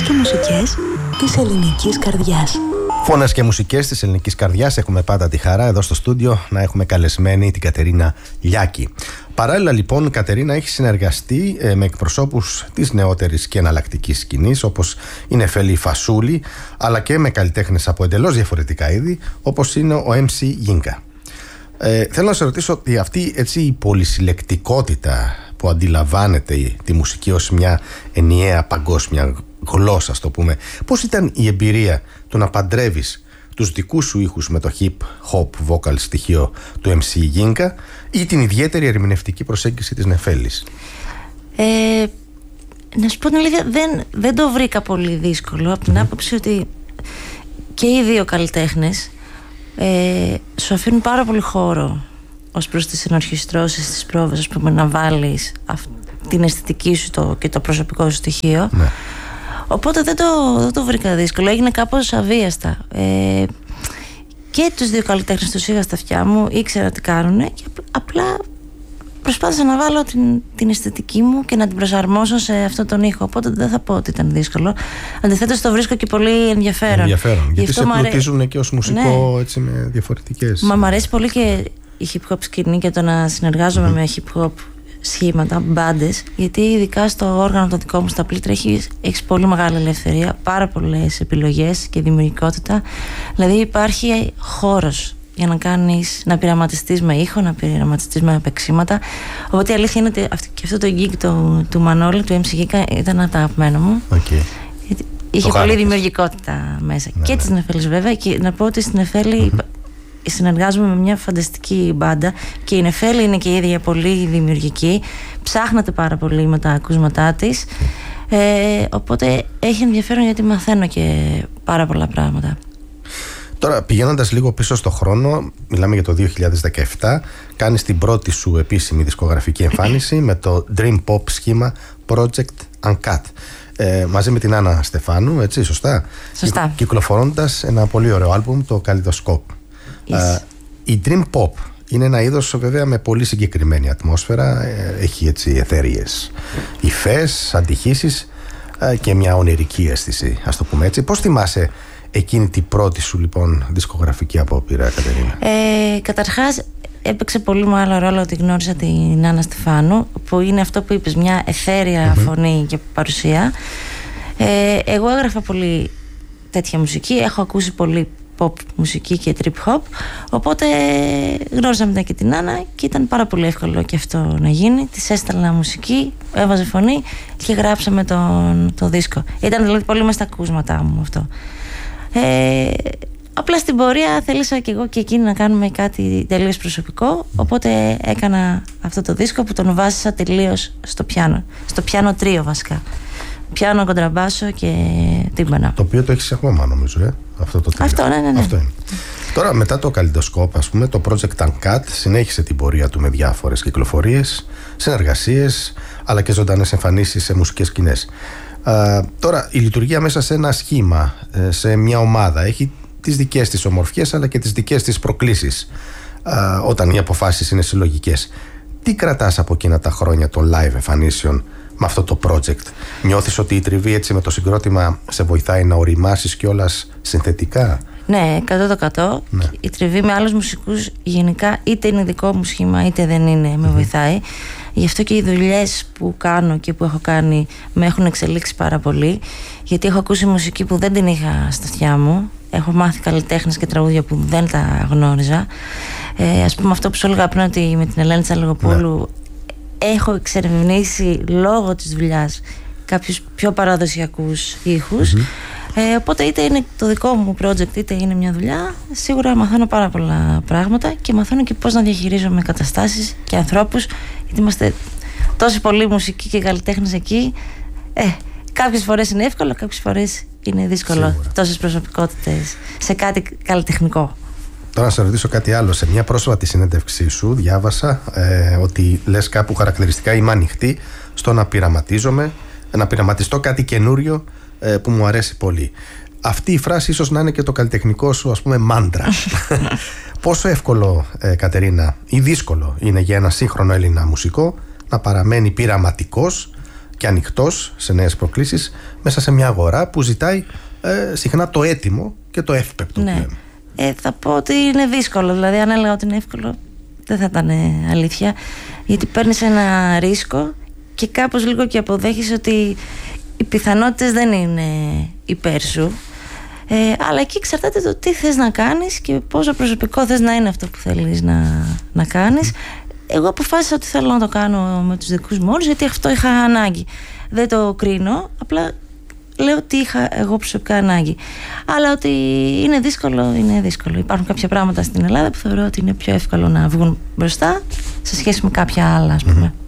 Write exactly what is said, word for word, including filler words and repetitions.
και μουσικές της ελληνικής καρδιάς. Φωνές και μουσικές της ελληνικής καρδιάς. Έχουμε πάντα τη χαρά εδώ στο στούντιο να έχουμε καλεσμένη την Κατερίνα Λιάκη. Παράλληλα λοιπόν η Κατερίνα έχει συνεργαστεί ε, με εκπροσώπους της νεότερης και εναλλακτικής σκηνής, όπως η Νεφέλη Φασούλη, αλλά και με καλλιτέχνες από εντελώς διαφορετικά είδη, όπως είναι ο εμ σι Ginga. Ε, θέλω να σε ρωτήσω ότι αυτή έτσι, η πολυσυλλεκτικότητα που αντιλαμβάνεται τη μουσική ως μια ενιαία παγκόσμια γλώσσα, ας το πούμε, πώς ήταν η εμπειρία του να παντρεύεις τους δικούς σου ήχους με το hip hop vocal στοιχείο του εμ σι Ginga ή την ιδιαίτερη ερμηνευτική προσέγγιση της Νεφέλης? Ε, να σου πω την αλήθεια, δεν, δεν το βρήκα πολύ δύσκολο, από την mm. άποψη ότι και οι δύο καλλιτέχνες ε, σου αφήνουν πάρα πολύ χώρο ως προς τις ενορχιστρώσεις, τις πρόβες, ας πούμε, να βάλεις αυ- την αισθητική σου το, και το προσωπικό σου στοιχείο. Ναι. Οπότε δεν το, δεν το βρήκα δύσκολο, έγινε κάπως αβίαστα. Ε, και τους δύο καλλιτέχνες τους είχα στα αυτιά μου, ήξερα τι κάνουνε και απλά προσπάθησα να βάλω την, την αισθητική μου και να την προσαρμόσω σε αυτόν τον ήχο. Οπότε δεν θα πω ότι ήταν δύσκολο. Αντιθέτως το βρίσκω και πολύ ενδιαφέρον. Ενδιαφέρον, γιατί σε πλουτίζουν αρέ... και ως μουσικό, ναι, έτσι, με διαφορετικές. Μα μ' αρέσει πολύ και η hip hop σκηνή και το να συνεργάζομαι mm-hmm. με hip hop σχήματα, μπάντες, γιατί ειδικά στο όργανο το δικό μου, στα πλήτρα, έχεις, έχεις πολύ μεγάλη ελευθερία, πάρα πολλές επιλογές και δημιουργικότητα. Δηλαδή υπάρχει χώρος για να κάνεις, να πειραματιστείς με ήχο, να πειραματιστείς με παίξηματα. Οπότε η αλήθεια είναι ότι και αυτό το gig του, του Μανώλη, του εμ σι Ginga, ήταν από τα αγαπημένα μου. Okay. Γιατί είχε το πολύ δημιουργικότητα μέσα. Ναι, και ναι. Της Νεφέλης βέβαια, και να πω ότι στην Νεφέλη mm-hmm. συνεργάζομαι με μια φανταστική μπάντα και η Νεφέλη είναι και η ίδια πολύ δημιουργική, ψάχνεται πάρα πολύ με τα ακούσματά της, ε, οπότε έχει ενδιαφέρον γιατί μαθαίνω και πάρα πολλά πράγματα. Τώρα, πηγαίνοντας λίγο πίσω στο χρόνο, μιλάμε για το δύο χιλιάδες δεκαεπτά, κάνεις την πρώτη σου επίσημη δισκογραφική εμφάνιση με το Dream Pop σχήμα Project Uncut, ε, μαζί με την Άννα Στεφάνου, έτσι, σωστά? Σωστά. Κυκλοφορώντας ένα πολύ ωραίο άλμπουμ, το Kaleidoscope. Yes. Uh, η Dream Pop είναι ένα είδος βέβαια με πολύ συγκεκριμένη ατμόσφαιρα, έχει έτσι εθέριες υφές, αντιχήσεις uh, και μια ονειρική αίσθηση, ας το πούμε έτσι. Πώς θυμάσαι εκείνη την πρώτη σου λοιπόν δισκογραφική απόπειρα, Κατερίνα? Ε, καταρχάς έπαιξε πολύ μεγάλο ρόλο ότι γνώρισα την Άννα Στεφάνου, που είναι αυτό που είπες, μια εθέρια mm-hmm. φωνή και παρουσία. ε, Εγώ έγραφα πολύ τέτοια μουσική, έχω ακούσει πολύ pop μουσική και trip hop, οπότε γνώριζα μετά και την Άννα και ήταν πάρα πολύ εύκολο και αυτό να γίνει. Της έστελνα μουσική, έβαζε φωνή και γράψαμε τον, το δίσκο. Ήταν δηλαδή πολύ μες στα ακούσματά μου αυτό. ε, Απλά στην πορεία θέλησα και εγώ και εκείνη να κάνουμε κάτι τελείως προσωπικό, οπότε έκανα αυτό το δίσκο που τον βάζησα τελείως στο πιάνο, στο πιάνο τρίο βασικά, πιάνο, κοντραμπάσο και τύμπανα. Το οποίο το έχεις ακόμα, νομίζω, ε? Αυτό το τρίο. Αυτό, ναι, ναι, ναι. Αυτό είναι. Τώρα, μετά το Kaleidoscope, ας πούμε, το Project Uncut συνέχισε την πορεία του με διάφορες κυκλοφορίες, συνεργασίες, αλλά και ζωντανές εμφανίσεις σε μουσικές σκηνές. Uh, τώρα, η λειτουργία μέσα σε ένα σχήμα, σε μια ομάδα, έχει τις δικές της ομορφιές αλλά και τις δικές της προκλήσεις, uh, όταν οι αποφάσεις είναι συλλογικές. Τι κρατάς από εκείνα τα χρόνια των live εμφανίσεων με αυτό το project? Νιώθεις ότι η τριβή έτσι με το συγκρότημα σε βοηθάει να οριμάσεις κιόλας συνθετικά? Ναι, εκατό τοις εκατό. Ναι. Η τριβή με άλλους μουσικούς γενικά, είτε είναι δικό μου σχήμα είτε δεν είναι, με mm-hmm. βοηθάει. Γι' αυτό και οι δουλειές που κάνω και που έχω κάνει με έχουν εξελίξει πάρα πολύ, γιατί έχω ακούσει μουσική που δεν την είχα στα αυτιά μου, έχω μάθει καλλιτέχνες και τραγούδια που δεν τα γνώριζα. ε, Ας πούμε αυτό που σου έλεγα πριν, ότι με την Ελένη Τσαλογοπούλου ναι. έχω εξερευνήσει λόγω της δουλειάς κάποιους πιο παραδοσιακούς ήχους. Mm-hmm. ε, Οπότε είτε είναι το δικό μου project είτε είναι μια δουλειά, σίγουρα μαθαίνω πάρα πολλά πράγματα και μαθαίνω και πώς να διαχειρίζομαι καταστάσεις και ανθρώπους, γιατί είμαστε τόσοι πολλοί μουσικοί και καλλιτέχνες εκεί. ε, Κάποιες φορές είναι εύκολο, κάποιες φορές είναι δύσκολο. Σίγουρα. Τόσες προσωπικότητες σε κάτι καλλιτεχνικό. Τώρα να σε ρωτήσω κάτι άλλο. Σε μια πρόσφατη συνέντευξή σου διάβασα ε, ότι λες κάπου χαρακτηριστικά είμαι ανοιχτή στο να πειραματίζομαι, να πειραματιστώ κάτι καινούριο ε, που μου αρέσει πολύ. Αυτή η φράση ίσως να είναι και το καλλιτεχνικό σου, ας πούμε, μάντρα. Πόσο εύκολο, ε, Κατερίνα, ή δύσκολο είναι για ένα σύγχρονο Έλληνα μουσικό να παραμένει πειραματικός και ανοιχτός σε νέες προκλήσεις μέσα σε μια αγορά που ζητάει ε, συχνά το έτοιμο και το εύπεπτο. Ναι. Ε, θα πω ότι είναι δύσκολο. Δηλαδή, αν έλεγα ότι είναι εύκολο, δεν θα ήταν αλήθεια. Γιατί παίρνεις ένα ρίσκο και κάπως λίγο και αποδέχεις ότι οι πιθανότητες δεν είναι υπέρ σου. Ε, αλλά εκεί εξαρτάται το τι θες να κάνεις και πόσο προσωπικό θες να είναι αυτό που θέλεις να, να κάνεις. Εγώ αποφάσισα ότι θέλω να το κάνω με τους δικούς μου όρους, γιατί αυτό είχα ανάγκη. Δεν το κρίνω, απλά λέω ότι είχα εγώ προσωπικά ανάγκη. Αλλά ότι είναι δύσκολο, είναι δύσκολο. Υπάρχουν κάποια πράγματα στην Ελλάδα που θεωρώ ότι είναι πιο εύκολο να βγουν μπροστά σε σχέση με κάποια άλλα, ας πούμε. Mm-hmm.